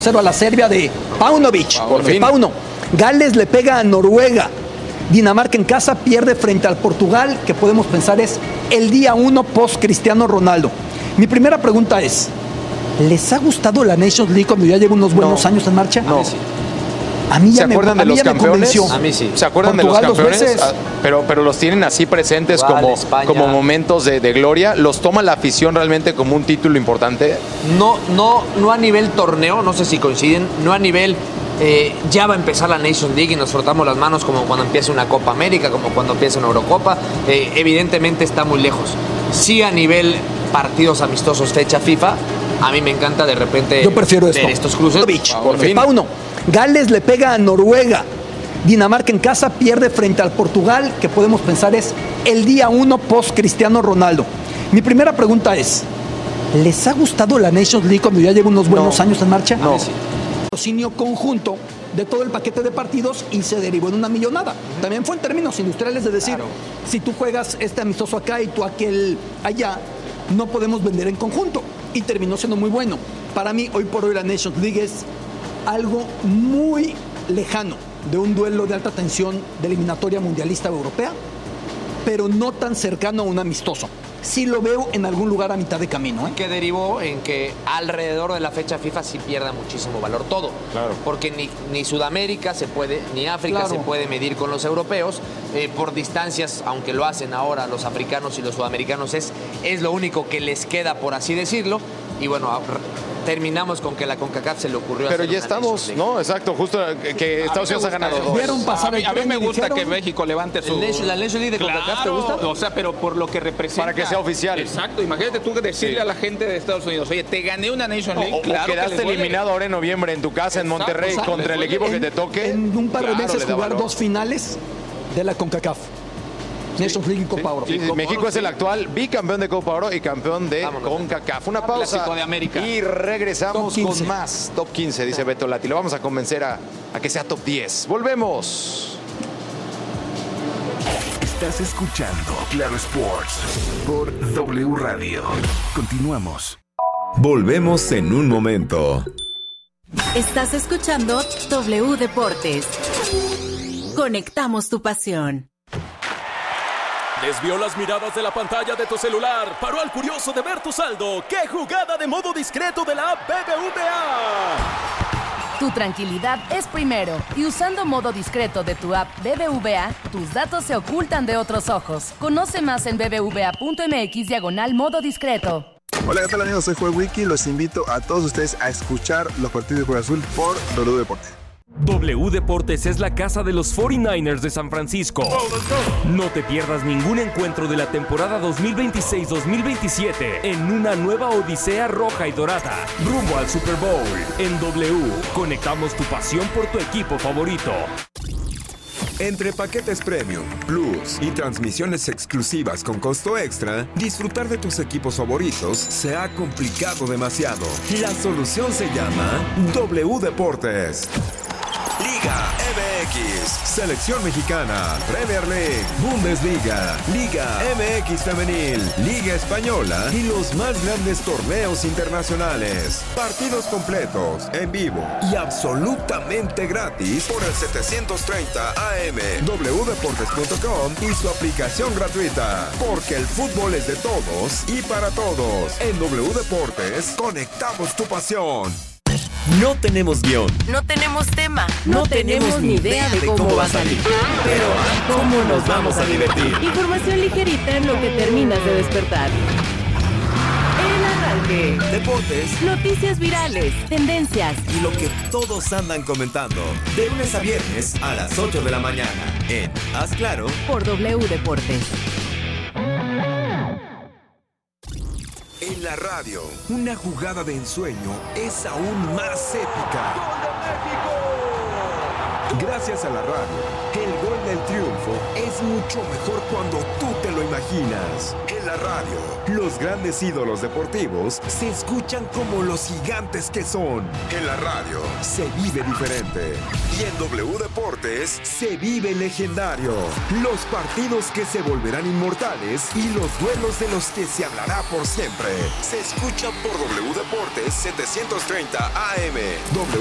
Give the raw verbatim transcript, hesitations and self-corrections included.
cero a la Serbia de Paunovic. Por fin. Pauno. Gales le pega a Noruega. Dinamarca en casa pierde frente al Portugal, que podemos pensar es el día uno post Cristiano Ronaldo. Mi primera pregunta es, ¿les ha gustado la Nations League cuando ya lleva unos buenos no, años en marcha? No. A mí ya ¿Se me, acuerdan a de mí los ya me campeones? convenció. A mí sí. ¿Se acuerdan Portugal de los campeones? Dos veces. Ah, pero, pero los tienen así presentes Portugal, como, España. como momentos de, de gloria. ¿Los toma la afición realmente como un título importante? No, no, no a nivel torneo, no sé si coinciden, no a nivel eh, ya va a empezar la Nations League y nos frotamos las manos como cuando empieza una Copa América, como cuando empieza una Eurocopa. Eh, evidentemente está muy lejos. Sí a nivel partidos amistosos, fecha FIFA, a mí me encanta de repente Yo prefiero ver esto. estos cruces. Por fin. Pauno. Gales le pega a Noruega. Dinamarca en casa pierde frente al Portugal, que podemos pensar es el día uno post Cristiano Ronaldo. Mi primera pregunta es, ¿les ha gustado la Nations League cuando ya lleva unos buenos No. años en marcha? No. Patrocinio conjunto de todo el paquete de partidos y se derivó en una millonada. También fue en términos industriales de decir, Claro. si tú juegas este amistoso acá y tú aquel allá, no podemos vender en conjunto. Y terminó siendo muy bueno. Para mí, hoy por hoy, la Nations League es algo muy lejano de un duelo de alta tensión de eliminatoria mundialista europea, pero no tan cercano a un amistoso. Sí lo veo en algún lugar a mitad de camino, ¿eh? Que derivó en que alrededor de la fecha FIFA sí pierda muchísimo valor todo. Claro. Porque ni, ni Sudamérica se puede, ni África Claro. se puede medir con los europeos. Eh, por distancias, aunque lo hacen ahora los africanos y los sudamericanos, es, es lo único que les queda, por así decirlo. Y bueno, a- terminamos con que la CONCACAF se le ocurrió Pero hacer ya una estamos, Nations League. ¿no? Exacto, justo que Estados Unidos ha ganado dos. Vieron pasar A mí, el a mí tren me y gusta dijeron- que México levante su... ¿El Nation- ¿La Nations League de CONCACAF te gusta? O sea, pero por lo que representa. Para que sea oficial. Exacto. Imagínate tú que decirle Sí. a la gente de Estados Unidos, oye, te gané una Nation O, League. o claro que quedaste les duele. eliminado ahora en noviembre en tu casa en Exacto, Monterrey o sea, contra el les equipo que duele. te toque. En un par de Claro, meses le da jugar valor. dos finales de la CONCACAF. Nations League y Copa Oro. Sí, sí, México es el actual bicampeón de Copa Oro y campeón de Vámonos. CONCACAF. Una pausa Clásico de América. y regresamos Top quince. con más. Top quince, dice Beto Lati. Lo vamos a convencer a, a que sea top diez. Volvemos. Estás escuchando Claro Sports por W Radio. Continuamos. Volvemos en un momento. Estás escuchando W Deportes. Conectamos tu pasión. Desvió las miradas de la pantalla de tu celular. Paró al curioso de ver tu saldo. ¡Qué jugada de modo discreto de la app B B V A! Tu tranquilidad es primero y usando modo discreto de tu app B B V A, tus datos se ocultan de otros ojos. Conoce más en bbva.mx diagonal modo discreto. Hola, ¿qué tal amigos? Soy Joel Wiki. Los invito a todos ustedes a escuchar los partidos de Cruz Azul por W Deportes. W Deportes es la casa de los cuarenta y nueve ers de San Francisco. No te pierdas ningún encuentro de la temporada dos mil veintiséis dos mil veintisiete en una nueva odisea roja y dorada, rumbo al Super Bowl. En W, conectamos tu pasión por tu equipo favorito. Entre paquetes Premium, Plus y transmisiones exclusivas con costo extra, disfrutar de tus equipos favoritos se ha complicado demasiado. La solución se llama W Deportes. Liga M X, Selección Mexicana, Premier League, Bundesliga, Liga M X Femenil, Liga Española y los más grandes torneos internacionales. Partidos completos, en vivo y absolutamente gratis por el setecientos treinta A M, w deportes punto com y su aplicación gratuita. Porque el fútbol es de todos y para todos. En W Deportes, conectamos tu pasión. No tenemos guión. No tenemos tema. No tenemos ni idea de cómo va a salir. Pero, ¿cómo nos vamos a divertir? Información ligerita en lo que terminas de despertar. El arranque. Deportes Noticias virales, tendencias. y lo que todos andan comentando. De lunes a viernes a las ocho de la mañana. En Haz Claro. Por W Deportes. En la radio, una jugada de ensueño es aún más épica. Gracias a la radio, el gol del triunfo es mucho mejor cuando tú te lo imaginas. En la radio, los grandes ídolos deportivos se escuchan como los gigantes que son. En la radio, se vive diferente. Y en W Deportes, se vive legendario. Los partidos que se volverán inmortales y los duelos de los que se hablará por siempre. Se escuchan por W Deportes setecientos treinta A M. W